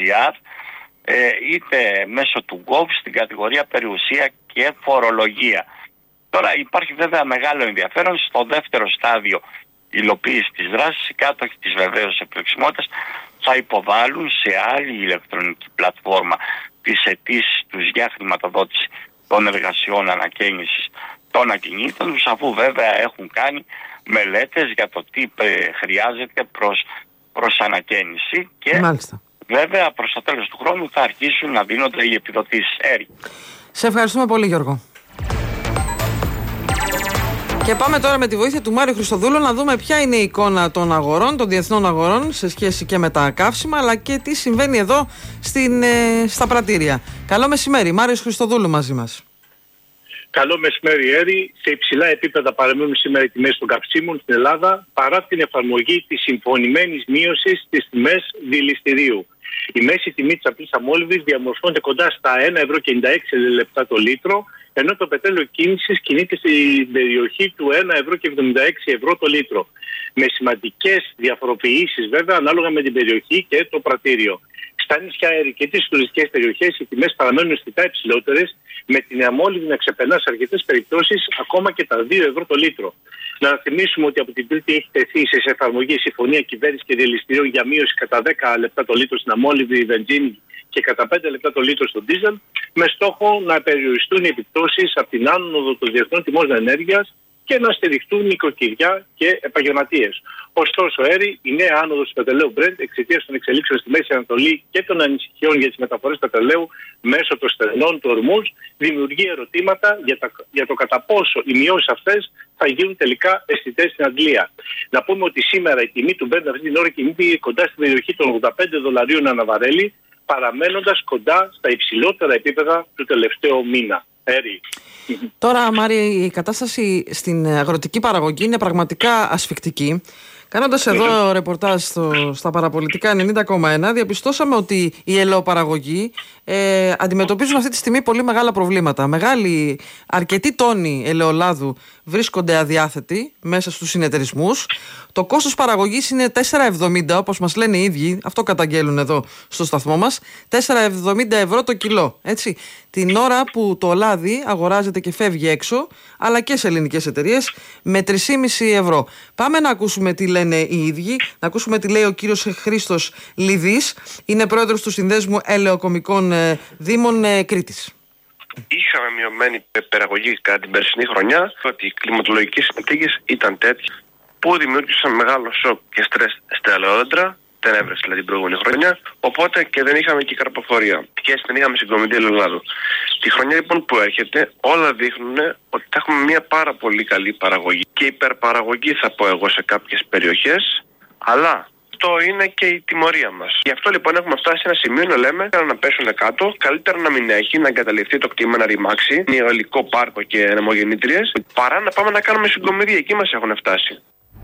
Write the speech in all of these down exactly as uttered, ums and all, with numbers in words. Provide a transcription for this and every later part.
gr, είτε μέσω του Gov στην κατηγορία περιουσία και φορολογία. Τώρα υπάρχει βέβαια μεγάλο ενδιαφέρον στο δεύτερο στάδιο υλοποίηση της δράσης. Οι κάτοχοι της βεβαίως επιλεξιμότητας θα υποβάλουν σε άλλη ηλεκτρονική πλατφόρμα τις αιτήσεις τους για χρηματοδότηση των εργασιών ανακαίνησης των ακινήτων τους, αφού βέβαια έχουν κάνει μελέτες για το τι χρειάζεται προς, προς ανακαίνιση και Μάλιστα. βέβαια προς το τέλος του χρόνου θα αρχίσουν να δίνονται οι επιδοτήσεις. Έρη. Σε ευχαριστούμε πολύ, Γιώργο. Και πάμε τώρα με τη βοήθεια του Μάριου Χριστοδούλου να δούμε ποια είναι η εικόνα των αγορών, των διεθνών αγορών σε σχέση και με τα καύσιμα, αλλά και τι συμβαίνει εδώ στην, ε, στα πρατήρια. Καλό μεσημέρι, Μάριος Χριστοδούλου μαζί μας. Καλό μεσημέρι, Έρη. Σε υψηλά επίπεδα παραμένουν σήμερα οι τιμές των καυσίμων στην Ελλάδα παρά την εφαρμογή της συμφωνημένης μείωσης στις τιμές δηληστηρίου. Η μέση τιμή της απλής αμόλυβης διαμορφώνεται κοντά στα ένα ευρώ και ενενήντα έξι λεπτά το λίτρο, ενώ το πετρέλαιο κίνησης κινείται στην περιοχή του ένα ευρώ και εβδομήντα έξι ευρώ το λίτρο. Με σημαντικές διαφοροποιήσεις βέβαια ανάλογα με την περιοχή και το πρατήριο. Στα νησιά, Έρη, και τις τουριστικές περιοχές οι τιμές παραμένουν αισθητά υψηλότερες, με την αμόλυβη να ξεπερνά σε αρκετές περιπτώσεις ακόμα και τα δύο ευρώ το λίτρο. Να θυμίσουμε ότι από την Τρίτη έχει τεθεί σε εφαρμογή η συμφωνία κυβέρνηση και δηληστηρίων για μείωση κατά δέκα λεπτά το λίτρο στην αμόλυβη βενζίνη και κατά πέντε λεπτά το λίτρο στο ντίζελ, με στόχο να περιοριστούν οι επιπτώσεις από την άνοδο των διεθνών τιμών ενέργειας και να στηριχτούν νοικοκυριά και επαγγελματίες. Ωστόσο, Έρη, η νέα άνοδος του πετρελαίου Brent εξαιτίας των εξελίξεων στη Μέση Ανατολή και των ανησυχιών για τις μεταφορές πετρελαίου μέσω των στενών του ορμούς δημιουργεί ερωτήματα για, τα, για το κατά πόσο οι μειώσεις αυτές θα γίνουν τελικά αισθητές στην Αγγλία. Να πούμε ότι σήμερα η τιμή του Brent αυτή την ώρα κινείται κοντά στην περιοχή των ογδόντα πέντε δολαρίων ανά βαρέλι, παραμένοντας κοντά στα υψηλότερα επίπεδα του τελευταίου μήνα. Έρη. Τώρα, Μάρη, η κατάσταση στην αγροτική παραγωγή είναι πραγματικά ασφικτική. Κάνοντας εδώ ρεπορτάζ στο, στα παραπολιτικά ενενήντα κόμμα ένα, διαπιστώσαμε ότι οι ελαιοπαραγωγοί ε, αντιμετωπίζουν αυτή τη στιγμή πολύ μεγάλα προβλήματα. Μεγάλοι, αρκετοί τόνοι ελαιολάδου βρίσκονται αδιάθετοι μέσα στους συνεταιρισμούς. Το κόστος παραγωγής είναι τέσσερα εβδομήντα, όπως μας λένε οι ίδιοι, αυτό καταγγέλουν εδώ στο σταθμό μας, τέσσερα εβδομήντα ευρώ το κιλό. Έτσι. Την ώρα που το λάδι αγοράζεται και φεύγει έξω, αλλά και σε ελληνικές εταιρείες, με τρία κόμμα πέντε ευρώ. Πάμε να ακούσουμε τι λένε οι ίδιοι, να ακούσουμε τι λέει ο κύριος Χρήστος Λιδής, είναι πρόεδρος του Συνδέσμου Ελαιοκομικών Δήμων Κρήτης. Είχαμε μειωμένη παραγωγή κατά την περσινή χρονιά, ότι οι κλιματολογικές συνθήκες ήταν τέτοιες που δημιούργησαν μεγάλο σοκ και στρες στα ελαιόδεντρα, δεν έβρεσε δηλαδή την προηγούμενη χρονιά, οπότε και δεν είχαμε και καρποφορία. Και έτσι δεν είχαμε συγκομιδή ελαιολάδου. Τη χρονιά λοιπόν που έρχεται, όλα δείχνουν ότι θα έχουμε μια πάρα πολύ καλή παραγωγή. Και υπερπαραγωγή θα πω εγώ σε κάποιες περιοχές, αλλά αυτό είναι και η τιμωρία μας. Γι' αυτό λοιπόν έχουμε φτάσει σε ένα σημείο να λέμε να πέσουν κάτω, καλύτερα να μην έχει, να εγκαταλειφθεί το κτήμα, να ρημάξει, νεολικό πάρκο και ανεμογεννήτριες, παρά να πάμε να κάνουμε συγκομιδή. Εκεί μας έχουν φτάσει.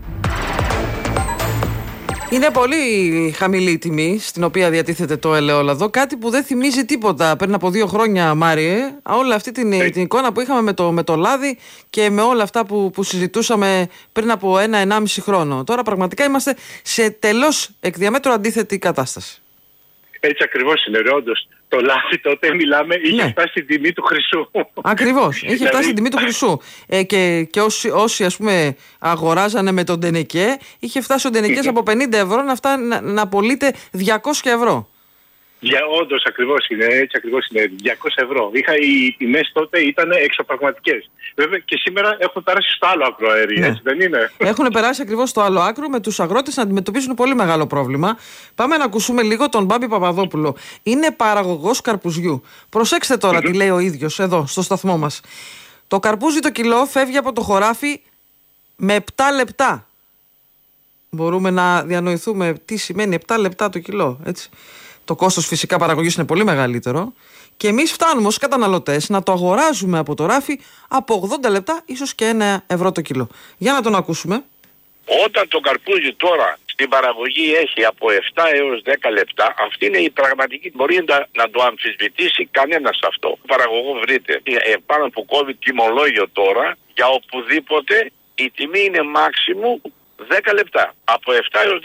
Είναι πολύ χαμηλή η τιμή στην οποία διατίθεται το ελαιόλαδο. Κάτι που δεν θυμίζει τίποτα πριν από δύο χρόνια, Μάριε. Όλη αυτή την, την εικόνα που είχαμε με το, με το λάδι και με όλα αυτά που, που συζητούσαμε πριν από ένα ενάμιση χρόνο. Τώρα πραγματικά είμαστε σε τελώς εκ διαμέτρου αντίθετη κατάσταση. Έτσι ακριβώς είναι, όντως. Το λάδι τότε μιλάμε, είχε ναι. φτάσει στην τιμή του χρυσού. Ακριβώς, είχε φτάσει στην τιμή του χρυσού. Ε, και και όσοι, όσοι ας πούμε αγοράζανε με τον Ντενεκέ, είχε φτάσει ο Ντενεκές από πενήντα ευρώ να, φτά, να, να πωλείται διακόσια ευρώ. Για όντως ακριβώς είναι, έτσι ακριβώς είναι, διακόσια ευρώ. Είχα, οι τιμές τότε ήταν εξωπραγματικές. Βέβαια και σήμερα έχουν περάσει στο άλλο άκρο αέρι, ναι. έτσι δεν είναι? Έχουν περάσει ακριβώς στο άλλο άκρο, με τους αγρότες να αντιμετωπίζουν πολύ μεγάλο πρόβλημα. Πάμε να ακούσουμε λίγο τον Μπάμπη Παπαδόπουλο. Είναι παραγωγός καρπουζιού. Προσέξτε τώρα τι λέει ο ίδιος εδώ στο σταθμό μας. Το καρπούζι το κιλό φεύγει από το χωράφι με επτά λεπτά. Μπορούμε να διανοηθούμε τι σημαίνει επτά λεπτά το κιλό, έτσι. Το κόστος φυσικά παραγωγής είναι πολύ μεγαλύτερο και εμείς φτάνουμε ως καταναλωτές να το αγοράζουμε από το ράφι από ογδόντα λεπτά, ίσως και ένα ευρώ το κιλό. Για να τον ακούσουμε. Όταν το καρπούζι τώρα στην παραγωγή έχει από επτά έως δέκα λεπτά, αυτή είναι η πραγματική. Μπορεί να, να το αμφισβητήσει κανένας αυτό. Παραγωγό βρείτε επάνω που κόβει τιμολόγιο τώρα, για οπουδήποτε η τιμή είναι μάξιμου δέκα λεπτά. Από επτά έως δέκα.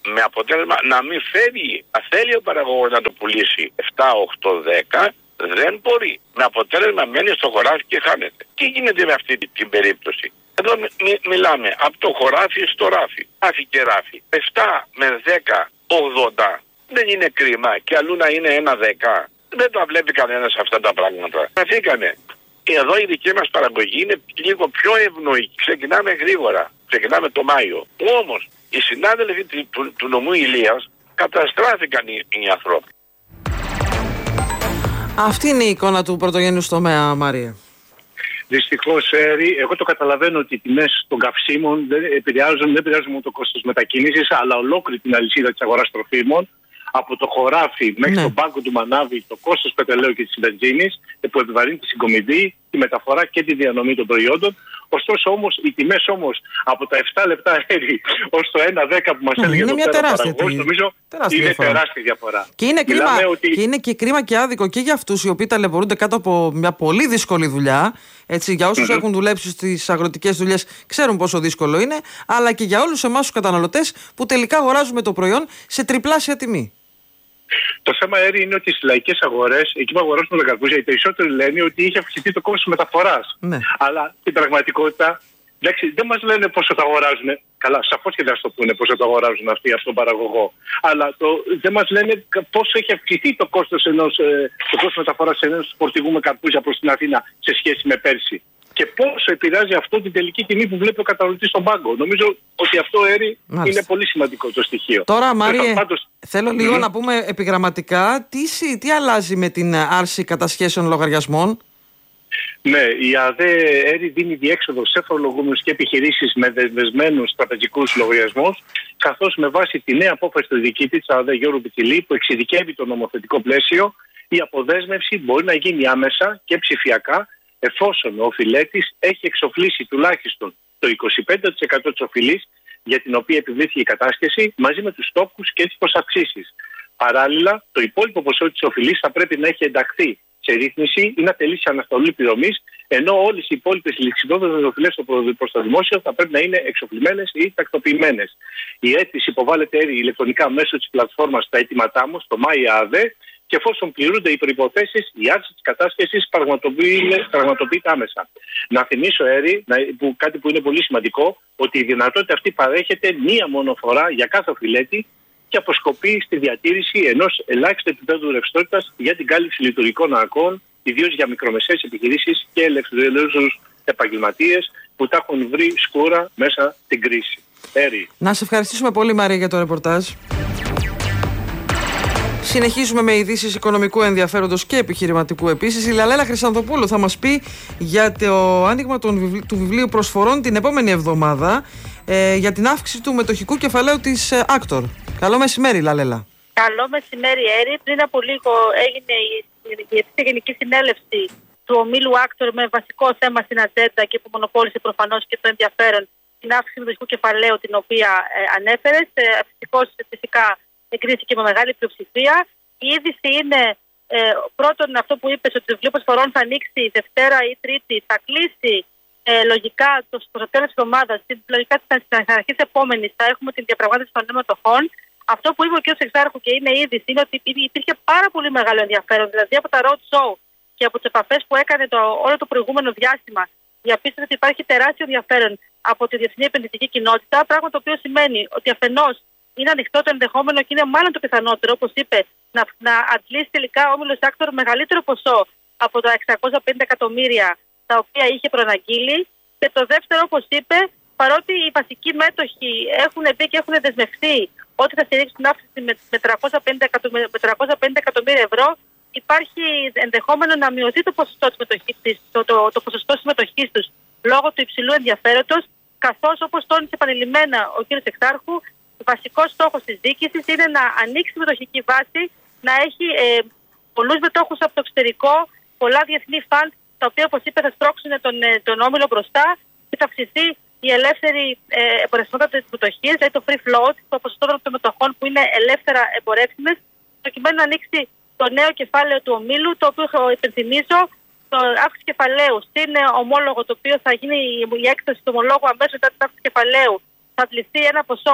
Με αποτέλεσμα να μην φέρει, να θέλει ο παραγωγός να το πουλήσει επτά, οκτώ, δέκα, δεν μπορεί. Με αποτέλεσμα μένει στο χωράφι και χάνεται. Τι γίνεται με αυτή την περίπτωση? Εδώ μι, μι, μιλάμε από το χωράφι στο ράφι. Ράφι και ράφι. επτά με δέκα, ογδόντα. Δεν είναι κρίμα και αλλού να είναι ένα δέκα. Δεν τα βλέπει κανένας αυτά τα πράγματα. Καθήκανε. Εδώ η δική μας παραγωγή είναι λίγο πιο ευνοϊκή. Ξεκινάμε γρήγορα. Ξεκινάμε το Μάιο. Όμως οι συνάδελφοι του, του, του νομού Ηλίας καταστράφηκαν οι, οι ανθρώποι. Αυτή είναι η εικόνα του πρωτογενούς τομέα, Μάρια. Δυστυχώς, Έρη, εγώ το καταλαβαίνω ότι οι τιμές των καυσίμων δεν επηρεάζουν, δεν επηρεάζουν μόνο το κόστος μετακίνησης, αλλά ολόκληρη την αλυσίδα της αγοράς τροφίμων, από το χωράφι μέχρι ναι. τον πάγκο του μανάβη, το κόστος πετρελαίου και της βενζίνης, που επιβαρύνει τη συγκομιδή, τη μεταφορά και τη διανομή των προϊόντων. Ωστόσο όμως, οι τιμές όμως από τα επτά λεπτά αέρι ως το ένα δέκα που μας ναι, έλεγε το πέρα παραγωγός, νομίζω τεράστια είναι διαφορά. τεράστια διαφορά. Και είναι, κρίμα, ότι... και είναι και κρίμα και άδικο και για αυτούς οι οποίοι ταλαιπωρούνται κάτω από μια πολύ δύσκολη δουλειά. Έτσι, για όσους mm-hmm. έχουν δουλέψει στις αγροτικές δουλειές ξέρουν πόσο δύσκολο είναι, αλλά και για όλους εμάς τους καταναλωτές που τελικά αγοράζουμε το προϊόν σε τριπλάσια τιμή. Το θέμα, Έρη, είναι ότι στις λαϊκές αγορές, εκεί που αγοράζουμε τα καρπούζια, οι περισσότεροι λένε ότι είχε αυξηθεί το κόστος μεταφοράς. Ναι. Αλλά στην πραγματικότητα, εντάξει, δεν μας λένε πόσο το αγοράζουν. Καλά, σαφώς και δεν θα το πούνε πόσο το αγοράζουν αυτοί από τον παραγωγό. Αλλά το, δεν μας λένε πόσο έχει αυξηθεί το κόστος, ενός, το κόστος μεταφοράς ενός φορτηγού με καρπούζια προς την Αθήνα σε σχέση με πέρσι. Και πόσο επηρεάζει αυτό την τελική τιμή που βλέπει ο καταναλωτής στον πάγκο. Νομίζω ότι αυτό, Έρη, είναι πολύ σημαντικό το στοιχείο. Τώρα, Μάριε, πάντως... θέλω λίγο mm-hmm. να πούμε επιγραμματικά τι, τι αλλάζει με την άρση κατασχέσεων λογαριασμών. Ναι, η ΑΔΕ, Έρη, δίνει διέξοδο σε φορολογούμενους και επιχειρήσεις με δεσμευμένους τραπεζικούς λογαριασμούς, καθώς με βάση τη νέα απόφαση του διοικητή της ΑΔΕ, Γιώργου Πιτσιλή, που εξειδικεύει το νομοθετικό πλαίσιο, η αποδέσμευση μπορεί να γίνει άμεσα και ψηφιακά, εφόσον ο οφειλέτης έχει εξοφλήσει τουλάχιστον το είκοσι πέντε τοις εκατό της οφειλής για την οποία επιβλήθηκε η κατάσχεση, μαζί με τους στόχους και τις προσαυξήσεις. Παράλληλα, το υπόλοιπο ποσό της οφειλής θα πρέπει να έχει ενταχθεί σε ρύθμιση ή να τελεί σε αναστολή πληρωμής, ενώ όλες οι υπόλοιπες ληξιδόδες οφειλές προς το δημόσιο θα πρέπει να είναι εξοφλημένες ή τακτοποιημένες. Η αίτηση υποβάλλεται ηλεκτρονικά μέσω της πλατφόρμας στα αιτήματά μου, στο MyADE, και εφόσον πληρούνται οι προϋποθέσεις, η άρση της κατάσχεσης πραγματοποιείται άμεσα. Να θυμίσω, Έρη, που κάτι που είναι πολύ σημαντικό, ότι η δυνατότητα αυτή παρέχεται μία μόνο φορά για κάθε οφειλέτη και αποσκοπεί στη διατήρηση ενός ελάχιστου επίπεδου ρευστότητας για την κάλυψη λειτουργικών αναγκών, ιδίως για μικρομεσαίες επιχειρήσεις και ελευθερούς επαγγελματίες που τα έχουν βρει σκούρα μέσα στην κρίση. Έρη. Να σε ευχαριστήσουμε πολύ, Μάρια, για το ρεπορτάζ. Συνεχίζουμε με ειδήσεις οικονομικού ενδιαφέροντος και επιχειρηματικού επίσης. Η Λαλέλα Χρυσανθοπούλου θα μας πει για το άνοιγμα των, του βιβλίου προσφορών την επόμενη εβδομάδα ε, για την αύξηση του μετοχικού κεφαλαίου της ε, Άκτορ. Καλό μεσημέρι, Λαλέλα. Καλό μεσημέρι, Έρη. Πριν από λίγο έγινε η, η Γενική Συνέλευση του ομίλου Άκτορ με βασικό θέμα στην ατζέντα και που μονοπόλησε προφανώς και το ενδιαφέρον την αύξηση του μετοχικού κεφαλαίου την οποία ε, ανέφερες. Ε, φυσικά εγκρίθηκε με μεγάλη πλειοψηφία. Η είδηση είναι ε, πρώτον αυτό που είπες, ότι το βιβλίο προσφορών θα ανοίξει Δευτέρα ή Τρίτη, θα κλείσει ε, λογικά το, το τέλος της εβδομάδας, λογικά στην αρχή της επόμενης θα έχουμε την διαπραγμάτευση των νέων μετοχών. Αυτό που είπε ο κ. Εξάρχου και είναι είδηση είναι ότι υπήρχε πάρα πολύ μεγάλο ενδιαφέρον, δηλαδή από τα road show και από τις επαφές που έκανε το, όλο το προηγούμενο διάστημα, διαπίστωσε ότι υπάρχει τεράστιο ενδιαφέρον από τη διεθνή επενδυτική κοινότητα, πράγμα το οποίο σημαίνει ότι αφενός είναι ανοιχτό το ενδεχόμενο και είναι μάλλον το πιθανότερο, όπως είπε, να, να αντλήσει τελικά ο όμιλος Άκτορ μεγαλύτερο ποσό από τα εξακόσια πενήντα εκατομμύρια τα οποία είχε προαναγγείλει. Και το δεύτερο, όπως είπε, παρότι οι βασικοί μέτοχοι έχουν πει και έχουν δεσμευτεί ότι θα στηρίξουν την αύξηση με, με, τριακόσια πενήντα εκατομμύρια ευρώ, υπάρχει ενδεχόμενο να μειωθεί το ποσοστό, της συμμετοχής, το, το, το ποσοστό συμμετοχής τους λόγω του υψηλού ενδιαφέροντος, καθώς, όπως τόνισε επανειλημμένα ο κ. Εξάρχου, ο βασικός στόχος της διοίκησης είναι να ανοίξει τη μετοχική βάση, να έχει ε, πολλούς μετόχους από το εξωτερικό, πολλά διεθνή φαντ, τα οποία, όπως είπε, θα στρώξουν τον, τον όμιλο μπροστά και θα αυξηθεί η ελεύθερη ε, εμπορευματότητα της μετοχής, δηλαδή το free float, το ποσοστό των μετοχών που είναι ελεύθερα εμπορεύσιμες, προκειμένου να ανοίξει το νέο κεφάλαιο του ομίλου, το οποίο υπενθυμίζω, το αύξηση κεφαλαίου στην ομόλογο, το οποίο θα γίνει η έκθεση του ομολόγου αμέσως μετά την αύξηση κεφαλαίου, θα αντληθεί ένα ποσό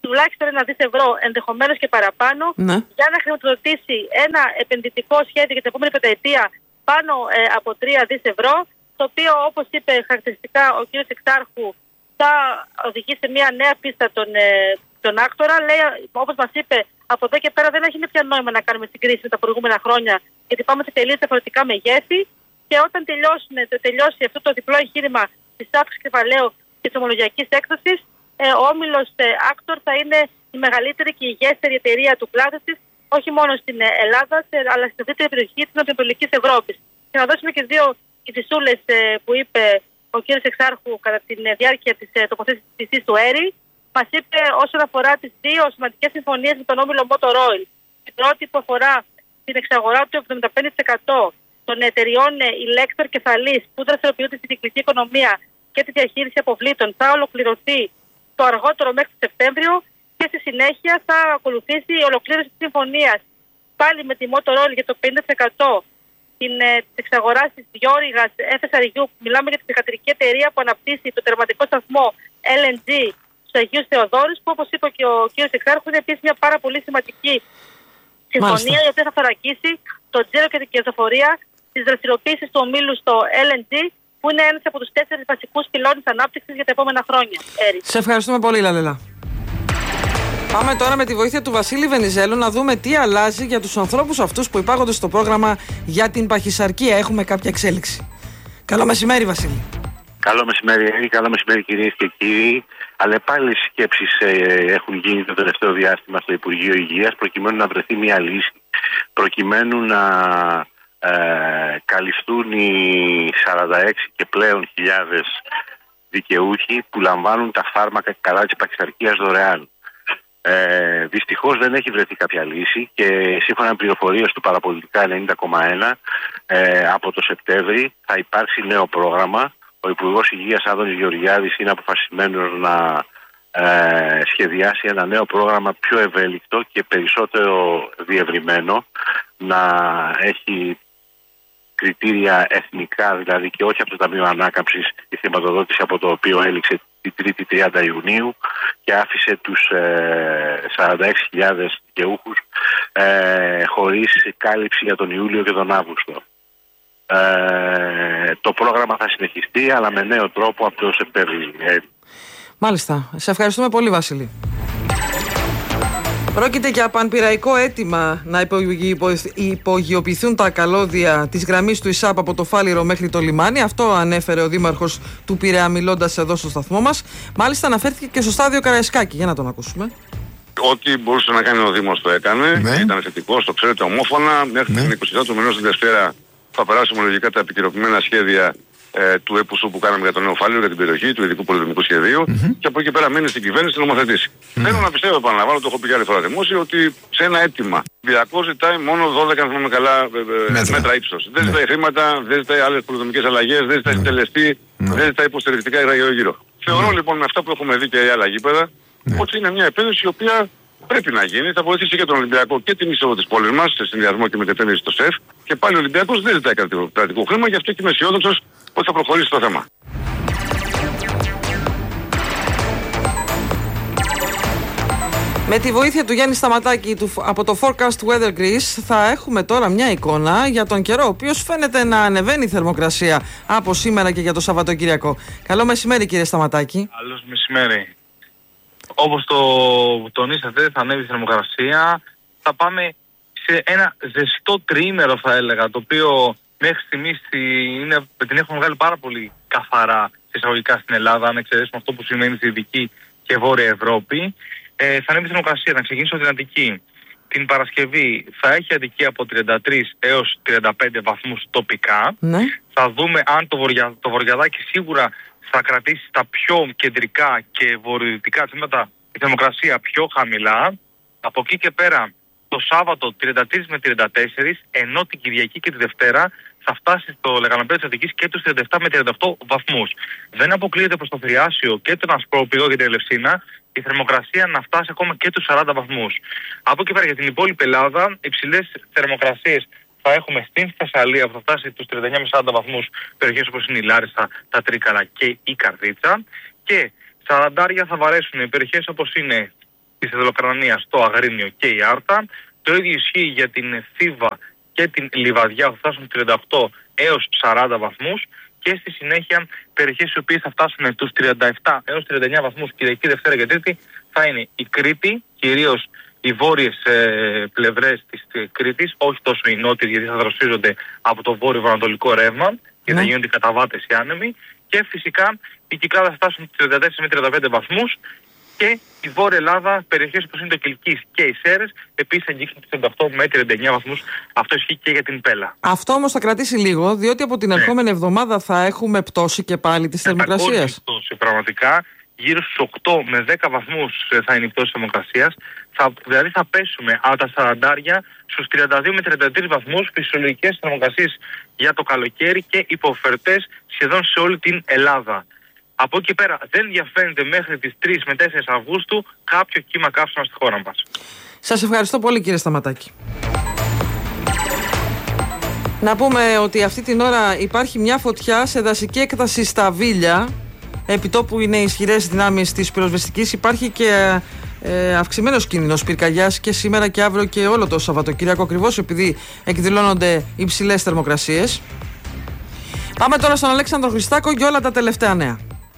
τουλάχιστον ένα δις ευρώ, ενδεχομένως και παραπάνω, ναι. για να χρηματοδοτήσει ένα επενδυτικό σχέδιο για την επόμενη πενταετία πάνω ε, από τρία δις ευρώ, το οποίο, όπως είπε χαρακτηριστικά ο κ. Εξάρχου, θα οδηγήσει σε μια νέα πίστα τον, ε, τον άκτορα. Λέει, όπως μας είπε, από εδώ και πέρα δεν έχει πια νόημα να κάνουμε συγκρίσεις με τα προηγούμενα χρόνια, γιατί πάμε σε τελείως διαφορετικά μεγέθη. Και όταν τελειώσουν, τελειώσει αυτό το διπλό εγχείρημα της αύξησης κεφαλαίου και της ομολογιακής έκδοσης, ε, ο όμιλος ε, Άκτορ θα είναι η μεγαλύτερη και υγιέστερη εταιρεία του κλάδου της, όχι μόνο στην Ελλάδα, αλλά στην ευρύτερη περιοχή της Ανατολικής Ευρώπης. Και να δώσουμε και δύο ειδισούλες ε, που είπε ο κ. Εξάρχου κατά τη διάρκεια της ε, τοποθέτησης του ΕΡΙ. Μας είπε όσον αφορά τις δύο σημαντικές συμφωνίες με τον όμιλο Motor Oil. Η πρώτη που αφορά την εξαγορά του εβδομήντα πέντε τοις εκατό των εταιριών ηλέκτρων κεφαλής που δραστηριοποιούνται στην κυκλική οικονομία και τη διαχείριση αποβλήτων θα ολοκληρωθεί το αργότερο μέχρι το Σεπτέμβριο και στη συνέχεια θα ακολουθήσει η ολοκλήρωση της συμφωνίας πάλι με τη Motor Oil για το πενήντα τοις εκατό της εξαγοράς της Διόρυγας εφ ες αρ γιου. Μιλάμε για την θηγατρική εταιρεία που αναπτύσσει το τερματικό σταθμό ελ εν τζι στους Αγίους Θεοδόρους, που όπως είπε και ο κ. Εξάρχου είναι επίσης μια πάρα πολύ σημαντική συμφωνία, η οποία θα θωρακίσει το τζίρο και την κερδοφορία της δραστηριοποίησης του ομίλου στο ελ εν τζι, που είναι ένας από τους τέσσερις βασικούς πυλώνες ανάπτυξης για τα επόμενα χρόνια. Έρη. Σε ευχαριστούμε πολύ, Λαλέλα. Πάμε τώρα με τη βοήθεια του Βασίλη Βενιζέλου να δούμε τι αλλάζει για τους ανθρώπους αυτούς που υπάγονται στο πρόγραμμα για την παχυσαρκία. Έχουμε κάποια εξέλιξη. Καλό μεσημέρι, Βασίλη. Καλό μεσημέρι, Έρη. Καλό μεσημέρι, κυρίες και κύριοι. Αλλεπάλληλες σκέψεις ε, έχουν γίνει το τελευταίο διάστημα στο Υπουργείο Υγείας προκειμένου να βρεθεί μια λύση, προκειμένου να ε, καλυφθούν οι σαράντα έξι και πλέον χιλιάδες δικαιούχοι που λαμβάνουν τα φάρμακα κατά της παχυσαρκίας δωρεάν. Ε, δυστυχώς δεν έχει βρεθεί κάποια λύση και σύμφωνα με πληροφορίες του Παραπολιτικά ενενήντα κόμμα ένα ε, από το Σεπτέμβρη θα υπάρξει νέο πρόγραμμα. Ο Υπουργός Υγείας Άδωνης Γεωργιάδης είναι αποφασισμένος να ε, σχεδιάσει ένα νέο πρόγραμμα πιο ευέλικτο και περισσότερο διευρυμένο, να έχει κριτήρια εθνικά, δηλαδή και όχι από το Ταμείο Ανάκαμψης, η χρηματοδότηση από το οποίο έληξε την Τρίτη τριάντα Ιουνίου και άφησε τους ε, σαράντα έξι χιλιάδες δικαιούχους ε, χωρίς κάλυψη για τον Ιούλιο και τον Αύγουστο. Ε, το πρόγραμμα θα συνεχιστεί, αλλά με νέο τρόπο από το Σεπτέμβριο. Μάλιστα. Σε ευχαριστούμε πολύ, Βασίλη. Πρόκειται για πανπυραϊκό αίτημα να υπογειοποιηθούν τα καλώδια της γραμμής του ΙΣΑΠ από το Φάληρο μέχρι το λιμάνι. Αυτό ανέφερε ο δήμαρχος του Πειραιά μιλώντας εδώ στο σταθμό μας. Μάλιστα αναφέρθηκε και στο στάδιο Καραϊσκάκη. Για να τον ακούσουμε. Ό,τι μπορούσε να κάνει ο Δήμος το έκανε. Ναι. Ήταν θετικό, το ξέρετε, ομόφωνα. Μέχρι ναι. την εικοστή του μηνός την Δευτέρα θα περάσουμε λογικά τα επικαιροποιημένα σχέδια ε, του ΕΠΟΥΣΟΥ που κάναμε για το Νέο Φάληρο, για την περιοχή του ειδικού πολεμικού σχεδίου. Mm-hmm. Και από εκεί πέρα μείνει στην κυβέρνηση να νομοθετήσει. Mm-hmm. Θέλω να πιστεύω, επαναλαμβάνω, το έχω πει και άλλη φορά δημόσια, ότι σε ένα αίτημα ο Ολυμπιακός ζητάει μόνο δώδεκα, αν θυμάμαι καλά, ε, μέτρα, μέτρα ύψος. Δεν ζητάει χρήματα, δεν ζητάει άλλες πολεμικές αλλαγές, δεν ζητάει συντελεστή, δεν ζητάει υποστηρικτικά γύρω-γύρω. Θεωρώ λοιπόν με αυτά που έχουμε δει και άλλα γήπεδα ότι είναι μια επένδυση η οποία πρέπει να γίνει. Θα βοηθήσει και τον Ολυμπιακό και την είσοδο της πόλης μας σε συνδυασμό και με την επένδυση στο ΣΕΦ. Και πάλι ο Ολυμπιακός δεν ζητάει κρατικό χρήμα, γι' αυτό και είμαι αισιόδοξος ότι θα προχωρήσει το θέμα. Με τη βοήθεια του Γιάννη Σταματάκη του, από το Forecast Weather Greece θα έχουμε τώρα μια εικόνα για τον καιρό, ο οποίος φαίνεται να ανεβαίνει η θερμοκρασία από σήμερα και για το Σαββατοκύριακο. Καλό μεσημέρι, κύριε Σταματάκη. Καλώς μεσημέρι. Όπως το τονίσατε, θα ανέβει η θερμοκρασία. Θα πάμε σε ένα ζεστό τριήμερο, θα έλεγα, το οποίο μέχρι στιγμής είναι, την έχουμε βγάλει πάρα πολύ καθαρά εισαγωγικά στην Ελλάδα, αν εξαιρέσουμε αυτό που σημαίνει στη Δυτική και Βόρεια Ευρώπη. Ε, θα ανέβει η θερμοκρασία, να ξεκινήσω την Αττική. Την Παρασκευή θα έχει Αττική από τριάντα τρεις έως τριάντα πέντε βαθμούς τοπικά. Ναι. Θα δούμε αν το, βορεια, το βορειαδάκι σίγουρα θα κρατήσει τα πιο κεντρικά και βορειοδυτικά τμήματα η θερμοκρασία πιο χαμηλά. Από εκεί και πέρα το Σάββατο τριάντα τρεις με τριάντα τέσσερα, ενώ την Κυριακή και τη Δευτέρα θα φτάσει στο λεγανοπέδιο της Αττικής και τους τριάντα επτά με τριάντα οκτώ βαθμούς. Δεν αποκλείεται προς το Θριάσιο και τον Ασκόπηδο και την Ελευσίνα η θερμοκρασία να φτάσει ακόμα και τους σαράντα βαθμούς. Από εκεί πέρα για την υπόλοιπη Ελλάδα, υψηλές θερμοκρασίες θα έχουμε στην Θεσσαλία που θα φτάσει τους τριάντα εννιά με σαράντα βαθμούς, περιοχές όπως είναι η Λάρισα, τα Τρίκαλα και η Καρδίτσα. Και σαραντάρια θα βαρέσουν περιοχές όπως είναι της Εδωλοκρανίας, το Αγρίνιο και η Άρτα. Το ίδιο ισχύει για την Θήβα και την Λιβαδιά, που φτάσουν τριάντα οκτώ έως σαράντα βαθμούς. Και στη συνέχεια περιοχές οι οποίες θα φτάσουν τους τριάντα επτά έως τριάντα εννέα βαθμούς Κυριακή, Δευτέρα και Τρίτη θα είναι η Κρήτη, κυρίως οι βόρειες ε, πλευρές της ε, Κρήτης, όχι τόσο οι νότιες, γιατί θα δροσίζονται από το βόρειο-ανατολικό ρεύμα και ναι. θα γίνονται καταβάτες οι άνεμοι. Και φυσικά η Κυκλάδα θα φτάσουν στους τριάντα τέσσερα με τριάντα πέντε βαθμούς. Και η Βόρεια Ελλάδα, περιοχές όπως είναι το Κιλκής και οι Σέρρες, επίσης θα αγγίξουν τους τριάντα οκτώ με τριάντα εννέα βαθμούς. Αυτό ισχύει και για την Πέλα. Αυτό όμως θα κρατήσει λίγο, διότι από την ερχόμενη ναι. εβδομάδα θα έχουμε πτώση και πάλι της θερμοκρασίας. Πτώση, πραγματικά. Γύρω στους οκτώ με δέκα βαθμούς θα είναι η πτώση της θερμοκρασίας. Θα, δηλαδή θα πέσουμε από τα σαραντάρια στους τριάντα δύο με τριάντα τρεις βαθμούς, φυσιολογικές θερμοκρασίες για το καλοκαίρι και υποφερτές σχεδόν σε όλη την Ελλάδα. Από εκεί πέρα δεν διαφαίνεται μέχρι τις τρεις με τέσσερις Αυγούστου κάποιο κύμα καύσωνα στη χώρα μας. Σας ευχαριστώ πολύ, κύριε Σταματάκη. Να πούμε ότι αυτή την ώρα υπάρχει μια φωτιά σε δασική έκταση στα Βίλια. Επιτόπου είναι ισχυρές δυνάμεις της πυροσβεστικής. Υπάρχει και ε, αυξημένος κίνδυνος πυρκαγιάς και σήμερα και αύριο και όλο το Σαββατοκύριακο, ακριβώς επειδή εκδηλώνονται υψηλές θερμοκρασίες. Πάμε τώρα στον Αλέξανδρο Χριστάκο για όλα τα τελευταία νέα.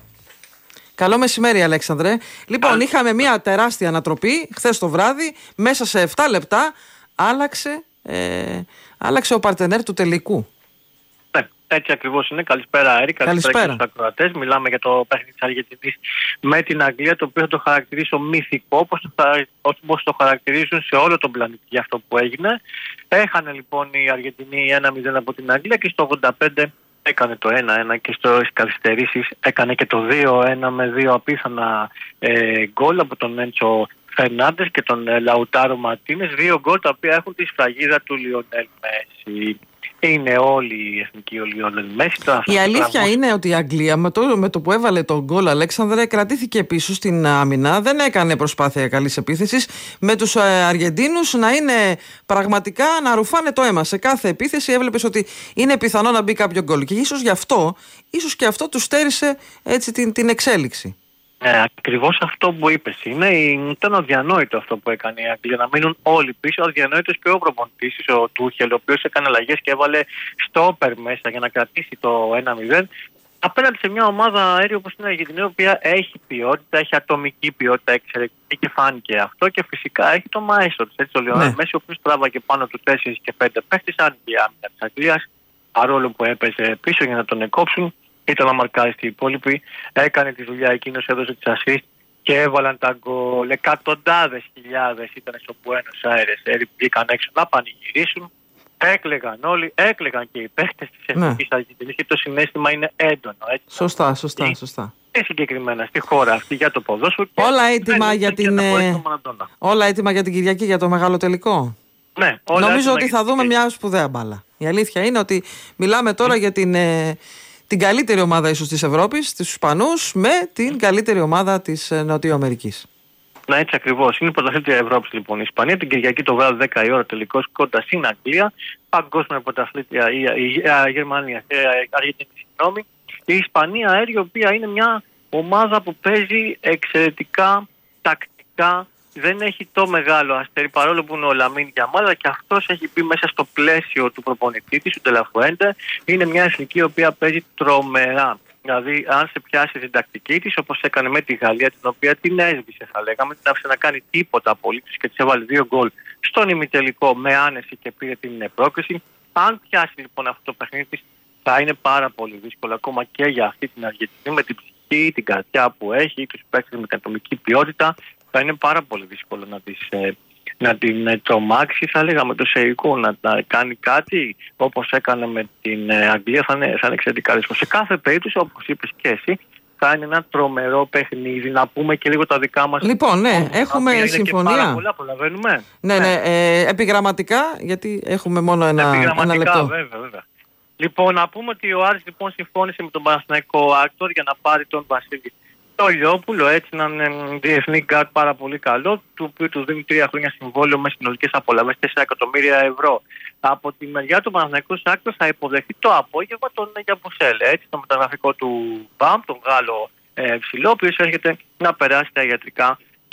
Καλό μεσημέρι, Αλέξανδρε. Λοιπόν, είχαμε μια τεράστια ανατροπή χθες το βράδυ. Μέσα σε επτά λεπτά άλλαξε, ε, άλλαξε ο παρτενέρ του τελικού. Ναι, έτσι ακριβώς είναι. Καλησπέρα, Έρη. Καλησπέρα στους ακροατές. Μιλάμε για το παιχνίδι της Αργεντινής με την Αγγλία, το οποίο θα το χαρακτηρίσω μυθικό, όπως το, όπως το χαρακτηρίζουν σε όλο τον πλανήτη για αυτό που έγινε. Έχανε λοιπόν η Αργεντινή ένα μηδέν από την Αγγλία και στο ογδόντα πέντε έκανε το ένα ένα και στις καθυστερήσεις έκανε και το δύο ένα με δύο απίθανα ε, γκολ από τον Έντσο Φερνάντες και τον ε, Λαουτάρο Μαρτίνες. Δύο γκολ τα οποία έχουν τη σφραγίδα του Λιονέλ Μέση. Είναι όλοι οι εθνικοί ο Λιονέλ Μέση. Η αλήθεια τραγώς... είναι ότι η Αγγλία με το, με το που έβαλε τον γκολ, Αλέξανδρε, κρατήθηκε πίσω στην άμυνα. Δεν έκανε προσπάθεια καλής επίθεσης. Με τους ε, Αργεντίνους να είναι πραγματικά να ρουφάνε το αίμα. Σε κάθε επίθεση έβλεπες ότι είναι πιθανό να μπει κάποιο γκολ. Και ίσως γι' αυτό, ίσως και αυτό τους στέρισε έτσι την, την εξέλιξη. Ε, ακριβώς αυτό που είπες είναι. Ήταν αδιανόητο αυτό που έκανε η Αγγλία, να μείνουν όλοι πίσω. Αδιανόητος και ο προπονητής, ο Τούχελ, ο οποίος έκανε αλλαγές και έβαλε στόπερ μέσα για να κρατήσει το ένα μηδέν. Απέναντι σε μια ομάδα αέριο όπως είναι η Αργεντινή, η οποία έχει ποιότητα, έχει ατομική ποιότητα εξαιρετική και φάνηκε αυτό. Και φυσικά έχει το μαέστρο της, ο Λιονέλ Μέση, ο οποίος τράβαγε πάνω του τέσσερα και πέντε παίχτες, αν η άμυνα της Αγγλίας, παρόλο που έπαιζε πίσω για να τον εκόψουν. Ήταν να μαρκάρει στην υπόλοιπη, έκανε τη δουλειά εκείνος, έδωσε τις ασίστ και έβαλαν τα γκολ. Εκατοντάδες χιλιάδες ήταν στο Buenos Aires, βγήκαν έξω να πανηγυρίσουν. Έκλαιγαν όλοι, έκλαιγαν και οι παίχτες της εθνικής ναι. Αργεντινής και το συναίσθημα είναι έντονο. Έτσι, σωστά, σωστά, σωστά. Και συγκεκριμένα στη χώρα αυτή για το ποδόσφαιρο. Όλα έτοιμα για την, ε... όλα έτοιμα για την Κυριακή, για το μεγάλο τελικό. Ναι, νομίζω ότι θα δούμε μια σπουδαία μπάλα. Η αλήθεια είναι ότι μιλάμε τώρα mm. για την... Ε... την καλύτερη ομάδα ίσως της Ευρώπης, τους Ισπανούς, με την καλύτερη ομάδα της Νοτιοαμερικής. Ναι, έτσι ακριβώς. Είναι η πρωταθλήτρια Ευρώπης λοιπόν η Ισπανία. Την Κυριακή το βράδυ δέκα η ώρα τελικός κοντά στην Αγγλία. Παγκόσμια πρωταθλήτρια η, η, η, η Γερμανία, η Αργεντινή, συγγνώμη. Η Ισπανία αέριο, η οποία είναι μια ομάδα που παίζει εξαιρετικά τακτικά. Δεν έχει το μεγάλο αστέρι, παρόλο που είναι ο Λαμίν Γιαμάλ, και αυτός έχει μπει μέσα στο πλαίσιο του προπονητή της, του Ντελαφουέντε. Είναι μια εθνική η οποία παίζει τρομερά. Δηλαδή, αν σε πιάσει την τακτική της, όπως έκανε με τη Γαλλία, την οποία την έσβησε, θα λέγαμε, την άφησε να κάνει τίποτα απολύτως και της έβαλε δύο γκολ στον ημιτελικό με άνεση και πήρε την πρόκριση. Αν πιάσει λοιπόν αυτό το παιχνίδι της, θα είναι πάρα πολύ δύσκολο ακόμα και για αυτή την Αργεντινή, με την ψυχή, την καρδιά που έχει, τους παίκτες με την ατομική ποιότητα. Θα είναι πάρα πολύ δύσκολο να, τις, ε, να την ε, τρομάξει, θα λέγαμε το Σεϊκού, να, να κάνει κάτι όπως έκανε με την ε, Αγγλία, θα είναι, θα είναι εξαιρετικά δύσκολο. Σε κάθε περίπτωση, όπως είπες και εσύ, θα είναι ένα τρομερό παιχνίδι. Να πούμε και λίγο τα δικά μας. Λοιπόν, ναι, έχουμε είναι συμφωνία. Και πάρα πολλά, προλαβαίνουμε. Ναι, ναι, ε, επιγραμματικά, γιατί έχουμε μόνο ένα, ένα λεπτό. Βέβαια, βέβαια. Λοιπόν, να πούμε ότι ο Άρης λοιπόν συμφώνησε με τον Παναθηναϊκό Άκτορ για να πάρει τον Βασίλη το Λιόπουλο, έτσι έναν ε, διεθνή γκάρτ πάρα πολύ καλό, του οποίου του δίνει τρία χρόνια συμβόλαιο με συνολικές απολαύσεις τέσσερα εκατομμύρια ευρώ. Από τη μεριά του Παναθηναϊκού Άκτορ θα υποδεχτεί το απόγευμα τον Γιαμπουσέλε, έτσι, το μεταγραφικό του Μπαμ, τον Γάλλο ε, ψηλό, ο οποίος έρχεται να περάσει τα ιατρικά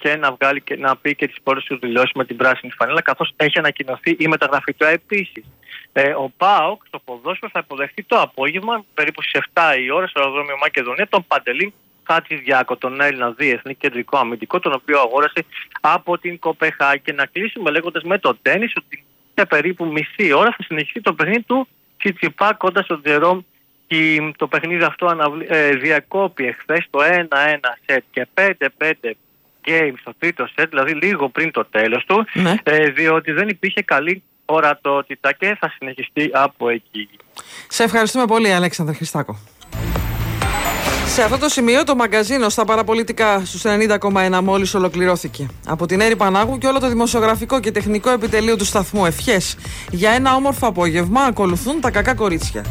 και να, βγάλει και να πει και τις πρώτες του δηλώσεις με την πράσινη φανέλα, καθώς έχει ανακοινωθεί η μεταγραφή του επίσης. Ε, ο ΠΑΟΚ στο ποδόσφαιρο θα υποδεχτεί το απόγευμα, περίπου στις επτά η ώρα, στο αεροδρόμιο Μακεδονία, τον Παντελή Χατζηδιάκο, τον Έλληνα διεθνή κεντρικό αμυντικό, τον οποίο αγόρασε από την Κοπεχάγη. Και να κλείσουμε λέγοντας με το τένις ότι σε περίπου μισή ώρα θα συνεχίσει το παιχνίδι του Τσιτσιπά κοντά στον Τζερόμ. Το παιχνίδι αυτό αναβλ... ε, διακόπη εχθές το ένα ένα σετ και πέντε πέντε game στο τρίτο σετ, δηλαδή λίγο πριν το τέλος του, ναι. ε, διότι δεν υπήρχε καλή ορατότητα και θα συνεχιστεί από εκεί. Σε ευχαριστούμε πολύ, Αλέξανδρε Χριστάκο. Σε αυτό το σημείο το μαγκαζίνο στα παραπολιτικά στους ενενήντα κόμμα ένα μόλις ολοκληρώθηκε. Από την Έρη Πανάγου και όλο το δημοσιογραφικό και τεχνικό επιτελείο του σταθμού, ευχές για ένα όμορφο απόγευμα. Ακολουθούν τα κακά κορίτσια.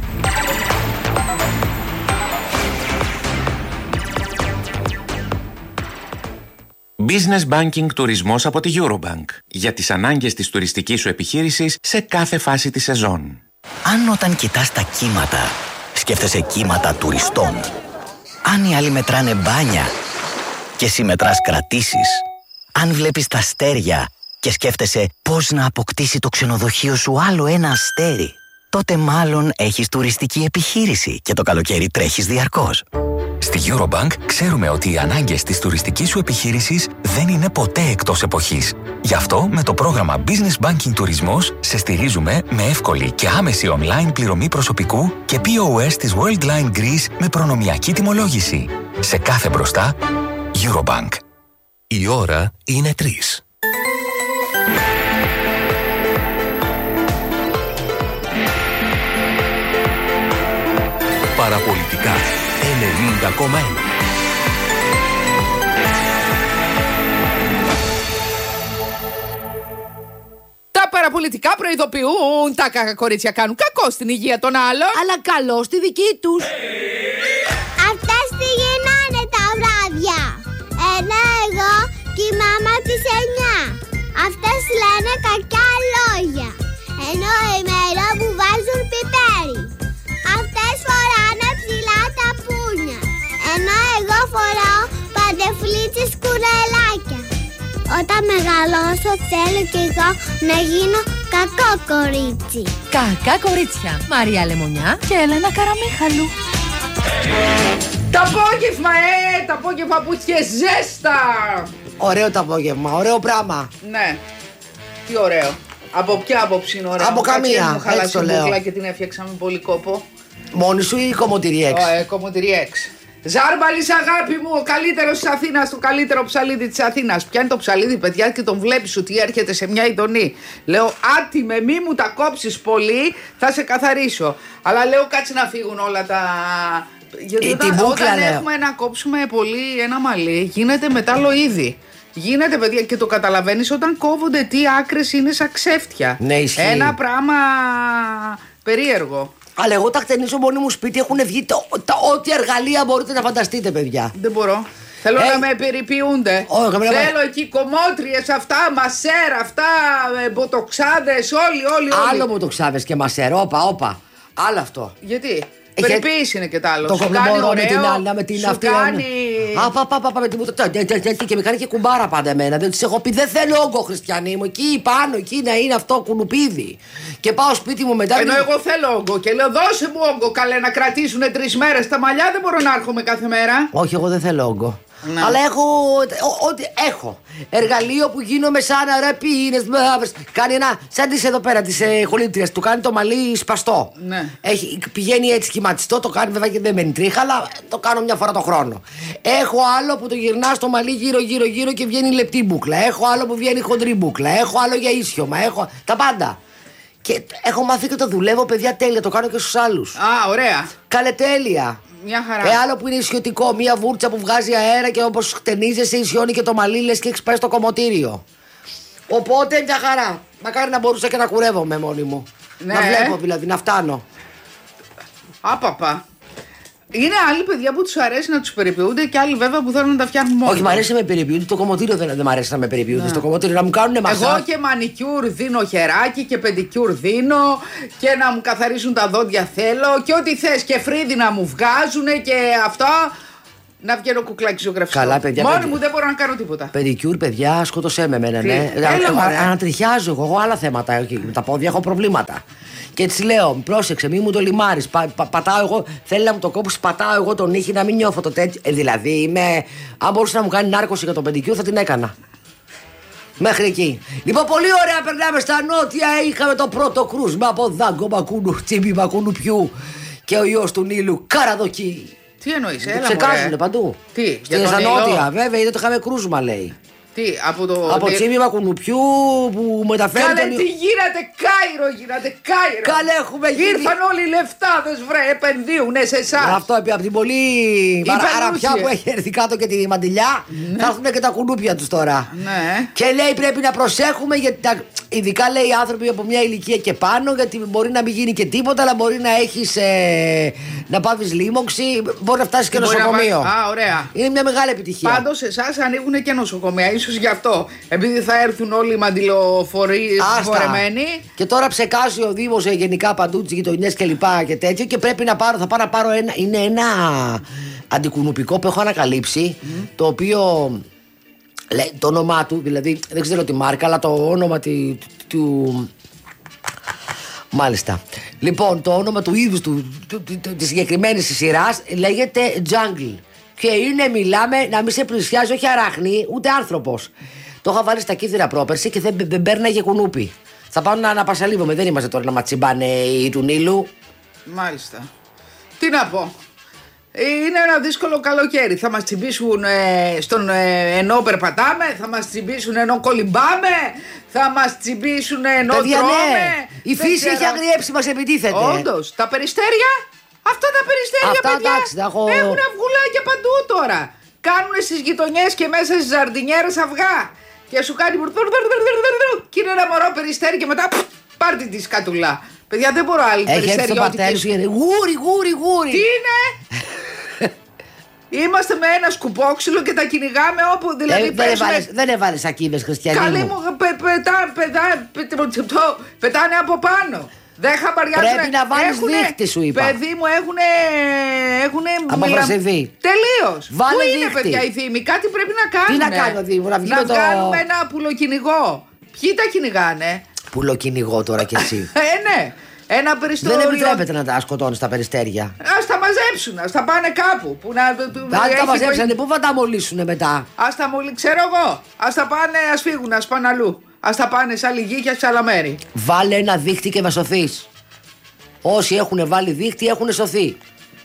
Business Banking τουρισμός από τη Eurobank. Για τις ανάγκες της τουριστικής σου επιχείρησης σε κάθε φάση της σεζόν. Αν όταν κοιτάς τα κύματα, σκέφτεσαι κύματα τουριστών. Αν οι άλλοι μετράνε μπάνια και εσύ μετράς κρατήσεις. Αν βλέπεις τα αστέρια και σκέφτεσαι πώς να αποκτήσει το ξενοδοχείο σου άλλο ένα αστέρι, τότε μάλλον έχεις τουριστική επιχείρηση και το καλοκαίρι τρέχεις διαρκώς. Στη Eurobank ξέρουμε ότι οι ανάγκες της τουριστικής σου επιχείρησης δεν είναι ποτέ εκτός εποχής. Γι' αυτό με το πρόγραμμα Business Banking Τουρισμός σε στηρίζουμε με εύκολη και άμεση online πληρωμή προσωπικού και πι ο ες της Worldline Greece με προνομιακή τιμολόγηση. Σε κάθε μπροστά, Eurobank. Η ώρα είναι τρεις. Παραπολιτικά ενενήντα κόμμα ένα. Τα παραπολιτικά προειδοποιούν, τα κακά κορίτσια κάνουν κακό στην υγεία των άλλων, αλλά καλό στη δική τους. Αυτές τι γίνανε τα βράδια. Ενώ εγώ κοιμάμαι τις εννιά. Αυτές λένε κακιά λόγια. Ενώ ημέρα που βάζουν πιπέρι. Αυτές φοράνε ψηλά τα πούνια. Ενώ εγώ φοράω παντεφλίτσες κουρελάκια. Όταν μεγαλώσω θέλω κι εγώ να γίνω κακό κορίτσι. Κακά κορίτσια. Μαρία Λεμονιά και Έλενα Καραμίχαλου. Το απόγευμα, ε! Το απόγευμα που είχε ζέστα! Ωραίο το απόγευμα, ωραίο πράγμα. Ναι, τι ωραίο. Από ποια άποψη είναι ωραίο? Από καμία, μου χαλάσει έτσι το την λέω. μπουκλά και την έφτιαξα με πολύ κόπο. Μόνη σου ή κομμωτήρι έξ? Ε, κομμωτήρι έξ. Ζάρμπαλης αγάπη μου, ο καλύτερος της Αθήνας, το καλύτερο ψαλίδι της Αθήνας. Πιάνει το ψαλίδι, παιδιά, και τον βλέπεις ότι έρχεται σε μια ειδονή. Λέω, άτιμε, μη μου τα κόψεις πολύ, θα σε καθαρίσω. Αλλά λέω, κάτσε να φύγουν όλα τα... Γιατί όταν, μπούκλα, όταν λέω. έχουμε να κόψουμε πολύ ένα μαλλί, γίνεται μεταλλοειδή. Γίνεται, παιδιά, και το καταλαβαίνεις όταν κόβονται τι άκρες είναι σαν ξέφτια. Ναι, ισχύει. Ένα πράγμα περίεργο. Αλλά εγώ τα χτενίζω μόνοι μου σπίτι, έχουν βγει το, το, ό,τι εργαλεία μπορείτε να φανταστείτε, παιδιά. Δεν μπορώ. Θέλω ε, να με περιποιούνται. Όχι, θέλω με... εκεί κομμότριες, αυτά, μασέρ, αυτά, ε, μποτοξάδες, όλοι, όλοι, όλοι. Άλλο μποτοξάδες και μασέρ, όπα, όπα. Άλλο αυτό. Γιατί? Περιποίηση είναι και τ' άλλο. Το σου κάνει ωραίο, με την άλλη, με την σου αυτή. κάνει... Απαπαπαπα με την μούτρα. Και με κάνει και κουμπάρα πάντα εμένα. Δεν της έχω πει, δεν θέλω όγκο, Χριστιανή μου. Εκεί πάνω, εκεί να είναι αυτό κουνουπίδι. Και πάω σπίτι μου μετά. Ενώ εγώ θέλω όγκο και λέω, δώσε μου όγκο, καλέ, να κρατήσουν τρεις μέρες τα μαλλιά. Δεν μπορώ να έρχομαι κάθε μέρα. Όχι, εγώ δεν θέλω όγκο. Ναι. Αλλά έχω. Ό,τι έχω. Εργαλείο που γίνομαι σαν ρε πίνες. Κάνει ένα. Σαν τη εδώ πέρα τη ε, χολήτρια. Του κάνει το μαλλί σπαστό. Ναι. Έχει, πηγαίνει έτσι σχηματιστό. Το κάνει βέβαια και δεν μένει τρίχα. Αλλά το κάνω μια φορά το χρόνο. Έχω άλλο που το γυρνά στο μαλλί γύρω-γύρω-γύρω και βγαίνει λεπτή μπούκλα. Έχω άλλο που βγαίνει χοντρή μπούκλα. Έχω άλλο για ίσιωμα. Έχω τα πάντα. Και έχω μάθει και το δουλεύω, παιδιά, τέλεια. Το κάνω και στους άλλους. Α, ωραία. Καλέ, τέλεια. Μια χαρά. Ε, άλλο που είναι ισιωτικό, μια βούρτσα που βγάζει αέρα και όπως χτενίζεσαι ισιώνει και το μαλλί, λες και έχεις πάει στο κομμωτήριο. Οπότε μια χαρά. Μακάρι να μπορούσα και να κουρεύομαι μόνη μου. Ναι. Να βλέπω δηλαδή, να φτάνω. Άπαπα. Είναι άλλοι, παιδιά, που τους αρέσει να τους περιποιούνται και άλλοι βέβαια που θέλουν να τα φτιάχνουν μόνοι. Όχι, μου αρέσει να με περιποιούνται. Το κομμωτήριο δεν, δεν μου αρέσει να με περιποιούνται. Στο κομμωτήριο να μου κάνουν μασάζ. Εγώ και μανικιούρ δίνω χεράκι και πεντικιούρ δίνω και να μου καθαρίσουν τα δόντια θέλω και ό,τι θες και φρύδι να μου βγάζουν και αυτά. να βγαίνω κουκλάκι ζωγραφιστό. Καλά, παιδιά. Μόνη παιδιά. μου δεν μπορώ να κάνω τίποτα. Παιδικιούρ, παιδιά, σκότωσέ με εμένα, ναι. Ανατριχιάζω εγώ, εγώ άλλα θέματα. Με τα πόδια έχω προβλήματα. Και έτσι λέω, πρόσεξε, μη μου το λιμάρεις. Πα, πα, πατάω εγώ, θέλει να μου το κόψει, πατάω εγώ τον ήχη να μην νιώθω το τέτοιο. Ε, δηλαδή, είμαι, αν μπορούσε να μου κάνει νάρκωση για το παιδικιούρ, θα την έκανα. Μέχρι εκεί. Λοιπόν, πολύ ωραία περνάμε στα νότια. Είχαμε το πρώτο κρούσμα από Δάγκο Μακούνου, Τσίμπι Μακούνου Πιού και ο ιός του Νείλου, Καραδοκή. Τι εννοείς, έλα ξεκάζουνε παντού. Τι, για στα νότια, βέβαια, είδε το είχαμε κρούσμα, λέει. Τι, από το. Από τι... Τσίμι Μακουνουπιού που μεταφέρει. Καλέ, τον... τι γίνατε, Κάιρο, γίνατε, Κάιρο. Καλέ, έχουμε γίνει. Ήρθαν όλοι οι λεφτάδες, βρε, επενδύουνε σε εσάς. Αυτό από την πολύ αραπιά που έχει έρθει κάτω και τη μαντιλιά. Ναι. Θα έρθουν και τα κουνούπια τους τώρα. Ναι. Και λέει πρέπει να προσέχουμε γιατί τα... ειδικά λέει οι άνθρωποι από μια ηλικία και πάνω, γιατί μπορεί να μην γίνει και τίποτα, αλλά μπορεί να έχεις ε, να πάθεις λίμωξη, μπορεί να φτάσεις και νοσοκομείο. Να... Α, ωραία. Είναι μια μεγάλη επιτυχία. Πάντως εσάς ανοίγουν και νοσοκομεία, ίσως γι' αυτό. Επειδή θα έρθουν όλοι οι μαντιλοφορεμένοι. Και τώρα ψεκάζει ο Δήμος γενικά παντού τις γειτονιές και λοιπά και τέτοιο. Και πρέπει να πάρω, θα πάω να πάρω ένα. Είναι ένα αντικουνουπικό που έχω ανακαλύψει, mm. το οποίο. Λέει, το όνομά του, δηλαδή δεν ξέρω τη μάρκα, αλλά το όνομα του, του, μάλιστα. Λοιπόν, το όνομα του είδους του, του, του, του, της συγκεκριμένης σειράς λέγεται Jungle. Και είναι, μιλάμε, να μην σε πλησιάζει όχι αράχνη, ούτε άνθρωπος. Το είχα βάλει στα κύθυρα πρόπερση και δεν, δεν πέρναγε κουνούπι. Θα πάω να αναπασαλίβομαι, δεν είμαστε τώρα να ματσιμπάνε οι του Νείλου. Μάλιστα. Τι να πω. Είναι ένα δύσκολο καλοκαίρι. Θα μας τσιμπήσουν ε, στον, ε, ενώ περπατάμε, θα μας τσιμπήσουν ενώ κολυμπάμε, θα μας τσιμπήσουν ενώ παιδιά, τρώμε. Ναι. Η φύση ξέρω... έχει αγριέψει, μας επιτίθεται. Όντως. Τα περιστέρια, αυτά τα περιστέρια, αυτά, παιδιά, τάξη, έχω... έχουν αυγουλάκια παντού τώρα. Κάνουν στις γειτονιές και μέσα στις ζαρντινιέρες αυγά. Και σου κάνει και είναι ένα μωρό περιστέρι και μετά πάρτι τη σκατουλά. Παιδιά, δεν μπορώ άλλη περιστεριώτικη. Γούρι, γούρι, γούρι. Τι είναι? Είμαστε με ένα σκουπόξυλο και τα κυνηγάμε όπου δηλαδή. Ε, δεν, έβαλες, δεν έβαλες ακίδες, Χριστιανή. Καλή μου, πε, πετά, πετά, πετά, πετάνε από πάνω. Δεν χαμπαριάζουν. Πρέπει να βάλεις δίχτυ, σου είπα. Παιδί μου, έχουνε. έχουνε Αποφασιθεί. Τελείως. Βάλε Πού δίχτυ. είναι, παιδιά, οι Δήμοι? Κάτι πρέπει να κάνουν. Τι να κάνω, Δήμο, να βγει να το. Να κάνουμε ένα πουλοκυνηγό. Ποιοι τα κυνηγάνε? Πουλοκυνηγό τώρα κι εσύ. Ε, ναι. Ένα περιστέριο. Δεν επιτρέπεται να τα σκοτώνεις τα περιστέρια. Ας τα μαζέψουν, ας τα πάνε κάπου. Που να, αν τα μαζέψανε, πού θα τα μολύσουνε μετά? Ας τα μολύσουν, ξέρω εγώ. Ας τα πάνε, ας φύγουν, ας πάνε αλλού. Ας τα πάνε σε άλλη γη και σε άλλα μέρη. Βάλε ένα δίχτυ και θα σωθείς. Όσοι έχουν βάλει δίχτυ έχουν σωθεί.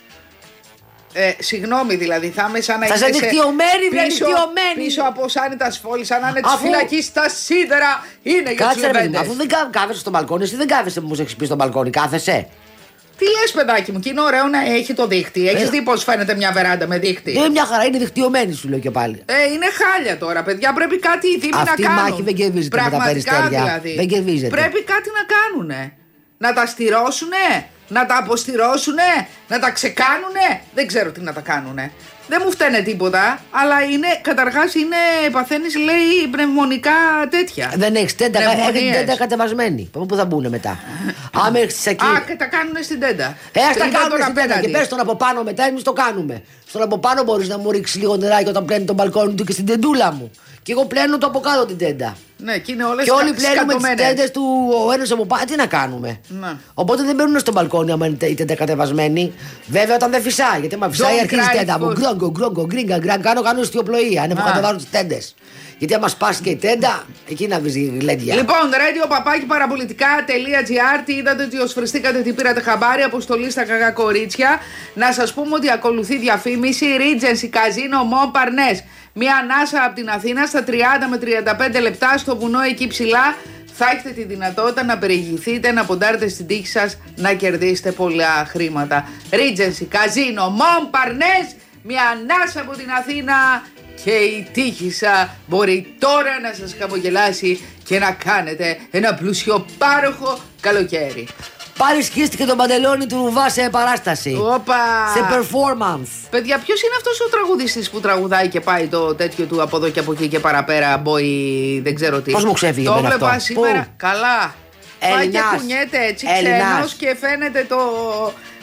Ε, συγγνώμη, δηλαδή, θα είμαι σαν να είσαι. Θα είσαι δικτυωμένη, πίσω, πίσω από σάνιτα σφόλη, σαν να είναι τη φυλακή στα σίδερα. Είναι για τους λεβέντες. Αφού δεν κάθεσαι στο μπαλκόνι, εσύ δεν κάθεσαι που μου έχει πει στο μπαλκόνι, κάθεσαι. Τι λες, παιδάκι μου, και είναι ωραίο να έχει το δίχτυ. Έχεις ε. δει πώς φαίνεται μια βεράντα με δίχτυ? Είναι μια χαρά, είναι δικτυωμένη, σου λέω και πάλι. Ε, είναι χάλια τώρα, παιδιά. Πρέπει κάτι οι Δήμοι να κάνουν. Αυτή η μάχη δεν κερδίζεται με τα περιστέρια. Δηλαδή. Δεν κερδίζεται. Πρέπει κάτι να κάνουνε. Να τα στηρώσουνε, να τα αποστηρώσουνε, να τα ξεκάνουνε. Δεν ξέρω τι να τα κάνουνε. Δεν μου φταίνε τίποτα, αλλά είναι, καταρχάς είναι, παθαίνεις, λέει, πνευμονικά τέτοια. Δεν έχεις τέντα, έχεις τέντα κατεβασμένη. Πού θα μπουν μετά? Άμα έχεις τις Α, και τα κάνουνε στην τέντα. Ε, ας τα κάνουμε στην τέντα και πες τον από πάνω μετά, εμείς το κάνουμε. Στον από πάνω μπορείς να μου ρίξεις λίγο νεράκι όταν πλένει τον μπαλκόνι του και στην τεντούλα μου. Και εγώ πλένω το από κάτω την τέντα. Ναι, και είναι όλες και όλοι πλένουμε τις τέντες του ο ένας από πάνω. Τι να κάνουμε? Ναι. Οπότε δεν μπαίνουν στο μπαλκόνι άμα είναι η τέντα κατεβασμένη. Βέβαια όταν δεν φυσάει. Γιατί άμα φυσάει αρχίζει η τέντα μου. Γκρόγκο, γκρόγκο, γκρίγκα, γκράγκα. Κάνω, κάνω ιστιοπλοεία. Αν έχω κατεβάρω τις τέντες. Γιατί άμα σπάσει και η τέντα, εκεί να βρει γλέντια. Λοιπόν, radio παπάκι παραπολιτικά.gr. Τι είδατε ότι οσφριστήκατε, τι πήρατε χαμπάρι, αποστολή στα κακά κορίτσια. Να σας πούμε ότι ακολουθεί διαφήμιση Regency Casino Montparnasse. Μια ανάσα από την Αθήνα στα τριάντα με τριάντα πέντε λεπτά στο βουνό εκεί ψηλά. Θα έχετε τη δυνατότητα να περιηγηθείτε, να ποντάρετε στην τύχη σας, να κερδίσετε πολλά χρήματα. Regency Casino Montparnasse. Μια ανάσα από την Αθήνα. Και η τύχη σας μπορεί τώρα να σας χαμογελάσει και να κάνετε ένα πλούσιο πάροχο καλοκαίρι. Πάλι σκίστηκε το παντελόνι του Ρουβά σε παράσταση. Όπα. Σε performance. Παιδιά, ποιος είναι αυτός ο τραγουδιστής που τραγουδάει και πάει το τέτοιο του από εδώ και από εκεί και παραπέρα? Boy, δεν ξέρω τι. Πώς μου ξέφυγε το αυτό? Το βλέπα σήμερα. Πού? Καλά. Ελληνάς. Πάει και κουνιέται έτσι ξένος και φαίνεται το...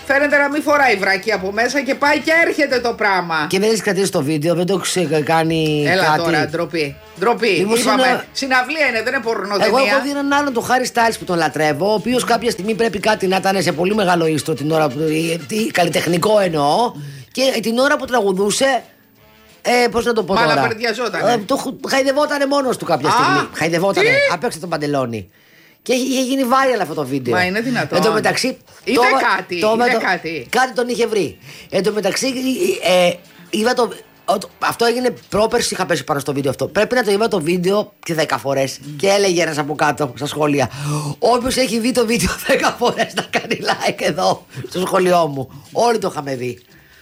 Φαίνεται να μην φοράει βράκι από μέσα και πάει και έρχεται το πράγμα. Και δεν έχει κρατήσει το βίντεο, δεν το έχει κάνει. Έλα κάτι. τώρα, ντροπή. Ντροπή. Λοιπόν, Είπαμε, συνα... συναυλία είναι, δεν είναι πορνοτενία. Εγώ έχω δει έναν άλλον, τον Χάρι Στάιλς που τον λατρεύω, ο οποίος κάποια στιγμή πρέπει κάτι να ήταν σε πολύ μεγάλο ίστρο την ώρα που. Καλλιτεχνικό εννοώ, και την ώρα που τραγουδούσε. Ε, πώς να το πω τώρα. Μαλαπερδιαζότανε. Ε, το χαϊδευότανε μόνος του κάποια στιγμή. Α, χαϊδευότανε. τι? Απέξε τον παντελόνι. Και είχε γίνει viral αυτό το βίντεο. Μα είναι δυνατόν. Εν τω μεταξύ. Είδε το, κάτι. Το, είδε το, κάτι. Κάτι τον είχε βρει. Εν τω μεταξύ. Ε, είδα το. Αυτό έγινε πρόπερση, είχα πέσει πάνω στο βίντεο αυτό. Πρέπει να το είδα το βίντεο και δέκα φορές. Mm. Και έλεγε ένας από κάτω στα σχόλια. Όποιος έχει δει το βίντεο δέκα φορές να κάνει like εδώ στο σχολείο μου. Όλοι το είχαμε δει.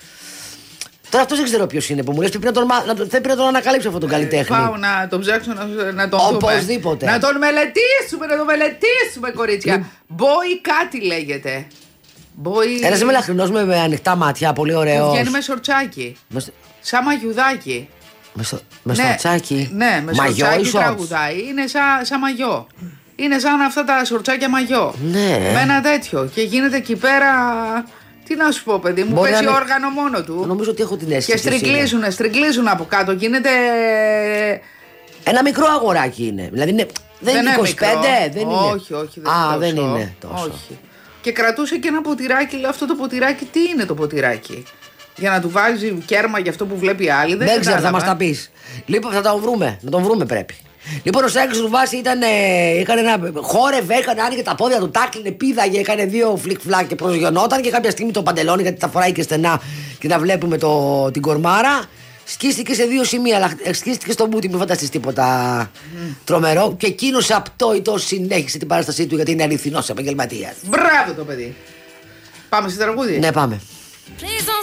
Τώρα αυτός δεν ξέρω ποιος είναι που μου λες. Πρέπει να τον, να, πρέπει να τον ανακαλύψω αυτόν τον καλλιτέχνη. Πάω να τον ψάξω να, να τον δούμε. Οπωσδήποτε. Να τον μελετήσουμε, να τον μελετήσουμε, κορίτσια. Μπόι κάτι λέγεται. Boy... Ένας μελαχρινός με, με ανοιχτά μάτια, πολύ ωραίος. Βγαίνει με σορτσάκι. Με... Σαν μαγιουδάκι. Με, στο... με ναι, σορτσάκι. Ναι, με μαγιό σορτσάκι τραγουδάει. Είναι σαν σα μαγιό. Είναι σαν αυτά τα σορτσάκια μαγιό. Ναι. Με ένα τέτοιο. Και γίνεται εκεί πέρα. Τι να σου πω, παιδί μου, παίζει είναι... όργανο μόνο του. Νομίζω ότι έχω την αίσθηση. Και στριγκλίζουν, στριγκλίζουν από κάτω. Γίνεται. Ένα μικρό αγοράκι είναι. Δηλαδή είναι... δεν, δεν είναι είκοσι πέντε, μικρό. δεν είναι. Όχι, όχι, δεν, Α, τόσο. δεν είναι τόσο. Όχι. Και κρατούσε και ένα ποτηράκι. Λέω, αυτό το ποτηράκι, τι είναι το ποτηράκι. Για να του βάζει κέρμα για αυτό που βλέπει άλλη. Δεν, δεν ξέρω, θα μας τα πεις. Λοιπόν, θα τον βρούμε. Να τον βρούμε πρέπει. Λοιπόν, ο Σάκης Ρουβάς ήταν. Έκανε ένα. Χόρευε, έκανε, άνοιγε τα πόδια του, τάκλινε, πήδαγε, έκανε δύο φλικ-φλακ και προσγειωνόταν. Και κάποια στιγμή το παντελόνι, γιατί τα φοράει και στενά και να βλέπουμε το, την κορμάρα. Σκίστηκε σε δύο σημεία, αλλά σκίστηκε στο μπούτι, μην φανταστείς τίποτα mm. τρομερό. Και εκείνος απτόητος συνέχισε την παράστασή του γιατί είναι αληθινός επαγγελματίας. Μπράβο το παιδί. Πάμε στη τραγούδι. Ναι, πάμε. Please don't